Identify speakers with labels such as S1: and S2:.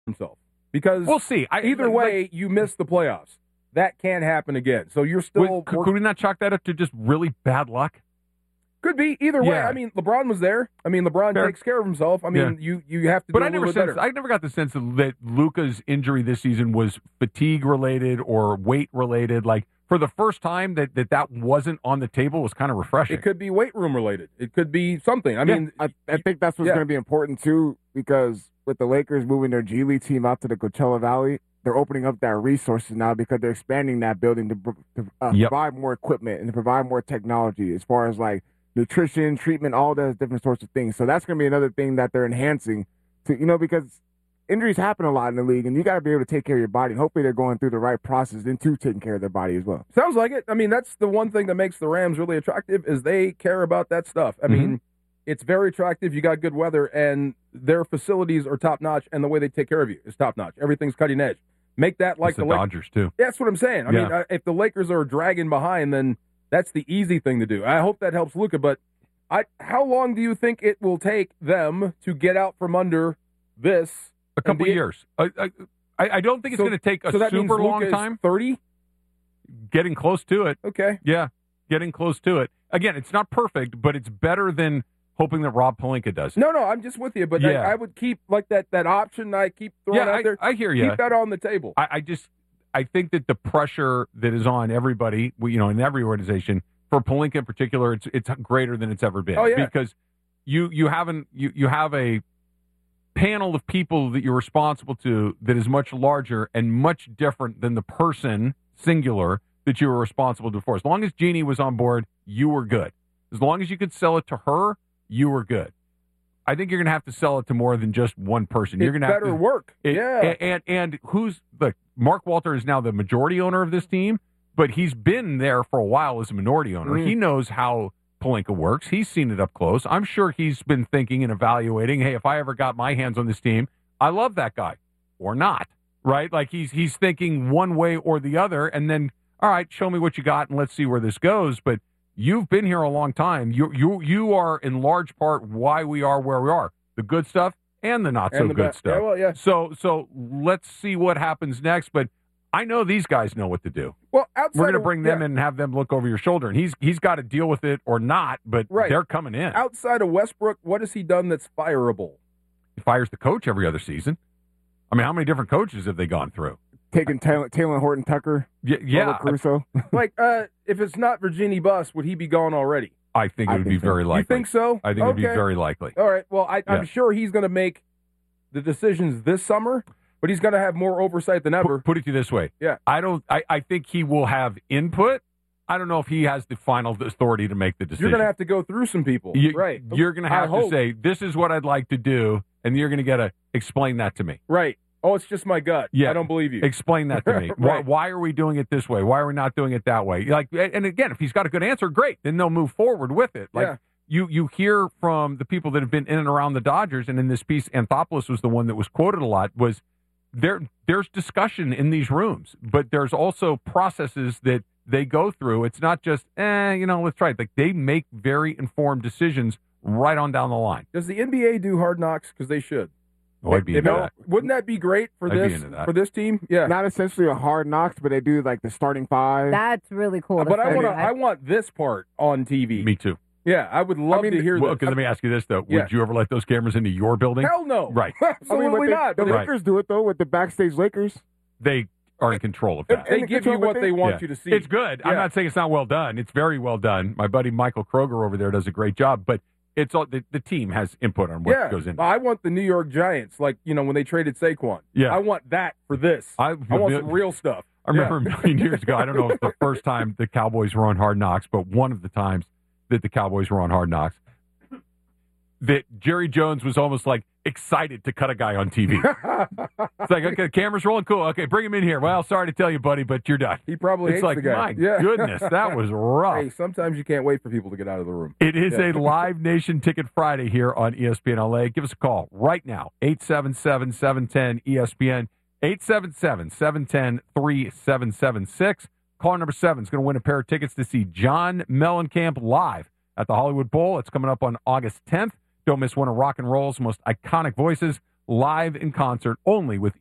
S1: himself. Because
S2: we'll see.
S1: Either way, you miss the playoffs. That can't happen again. So you're still...
S2: Could we not chalk that up to just really bad luck?
S1: Could be. Either way. I mean, LeBron was there. I mean, LeBron takes care of himself. I mean, you have to do a little bit better.
S2: I never got the sense that Luka's injury this season was fatigue-related or weight-related. Like, for the first time that wasn't on the table was kind of refreshing.
S1: It could be weight room-related. It could be something. I mean...
S3: I think that's what's going to be important, too, because with the Lakers moving their G League team out to the Coachella Valley, they're opening up that resources now because they're expanding that building to provide more equipment and to provide more technology as far as, like, nutrition, treatment, all those different sorts of things. So that's going to be another thing that they're enhancing to, because injuries happen a lot in the league, and you got to be able to take care of your body. And hopefully they're going through the right process into taking care of their body as well.
S1: Sounds like it. I mean, that's the one thing that makes the Rams really attractive is they care about that stuff. I mean, it's very attractive. You got good weather, and their facilities are top-notch, and the way they take care of you is top-notch. Everything's cutting edge. Make that like
S2: the Dodgers, too.
S1: Yeah, that's what I'm saying. I mean, if the Lakers are dragging behind, then that's the easy thing to do. I hope that helps Luka, but how long do you think it will take them to get out from under this?
S2: A couple of years. I don't think it's going to take a super long time.
S1: 30?
S2: Getting close to it.
S1: Okay.
S2: Yeah, getting close to it. Again, it's not perfect, but it's better than hoping that Rob Pelinka does.
S1: No, I'm just with you, but I would keep like that option I keep throwing out there.
S2: I hear you.
S1: Keep that on the table.
S2: I think that the pressure that is on everybody, in every organization, for Pelinka in particular, it's greater than it's ever been.
S1: Oh, yeah.
S2: Because you have a panel of people that you're responsible to that is much larger and much different than the person, singular, that you were responsible to for. As long as Jeannie was on board, you were good. As long as you could sell it to her, you were good. I think you're going to have to sell it to more than just one person. You're going to have to
S1: work.
S2: And Mark Walter is now the majority owner of this team, but he's been there for a while as a minority owner. He knows how Pelinka works. He's seen it up close. I'm sure he's been thinking and evaluating, hey, if I ever got my hands on this team, I love that guy or not, right? Like he's thinking one way or the other, and then, all right, show me what you got and let's see where this goes. But you've been here a long time. You are in large part why we are where we are. The good stuff and the not so good stuff.
S1: Yeah, well, yeah.
S2: So let's see what happens next. But I know these guys know what to do.
S1: Well,
S2: we're going to bring them in and have them look over your shoulder, and he's got to deal with it or not. But they're coming in.
S1: Outside of Westbrook, what has he done that's fireable?
S2: He fires the coach every other season. I mean, how many different coaches have they gone through?
S3: Taking Taylor Horton Tucker,
S2: yeah,
S3: Caruso.
S1: If it's not Virginia Bus, would he be gone already?
S2: I think it would be very likely.
S1: You think so?
S2: I think it would be very likely.
S1: All right. Well, I'm sure he's going to make the decisions this summer, but he's going to have more oversight than ever.
S2: Put it to you this way.
S1: Yeah.
S2: I think he will have input. I don't know if he has the final authority to make the decision.
S1: You're going to have to go through some people. Right.
S2: You're going to have to say, this is what I'd like to do, and you're going to get to explain that to me.
S1: Right. Oh, it's just my gut. Yeah. I don't believe you.
S2: Explain that to me.
S1: Right.
S2: Why are we doing it this way? Why are we not doing it that way? And again, if he's got a good answer, great. Then they'll move forward with it. You hear from the people that have been in and around the Dodgers, and in this piece, Anthopoulos was the one that was quoted a lot, was there's discussion in these rooms, but there's also processes that they go through. It's not just, let's try it. Like, they make very informed decisions right on down the line.
S1: Does the NBA do Hard Knocks? Because they should.
S2: Oh, I'd be into that.
S1: Wouldn't that be great for this team? Yeah,
S3: not essentially a Hard Knocks, but they do like the starting five.
S4: That's really cool.
S1: But I want this part on TV.
S2: Me too.
S1: Yeah, I would love to hear that.
S2: Okay, let me ask you this though: Would you ever let those cameras into your building?
S1: Hell no.
S2: Right.
S1: Absolutely not.
S3: The Lakers do it though with the backstage Lakers.
S2: They are in control of that.
S1: They give you what they want you to see.
S2: It's good. I'm not saying it's not well done. It's very well done. My buddy Michael Kroger over there does a great job, but it's all the team has input on what goes in.
S1: I want the New York Giants, like when they traded Saquon.
S2: Yeah,
S1: I want that for this. I want some real stuff.
S2: I remember a million years ago. I don't know if the first time the Cowboys were on Hard Knocks, but one of the times that the Cowboys were on Hard Knocks, that Jerry Jones was almost like excited to cut a guy on TV. It's like, okay, camera's rolling, cool. Okay, bring him in here. Well, sorry to tell you, buddy, but you're done.
S1: He probably hates the guy.
S2: My goodness, that was rough.
S1: Hey, sometimes you can't wait for people to get out of the room.
S2: It is a Live Nation Ticket Friday here on ESPN LA. Give us a call right now, 877-710-ESPN, 877-710-3776. Caller number 7 is going to win a pair of tickets to see John Mellencamp live at the Hollywood Bowl. It's coming up on August 10th. Don't miss one of rock and roll's most iconic voices. live in concert only with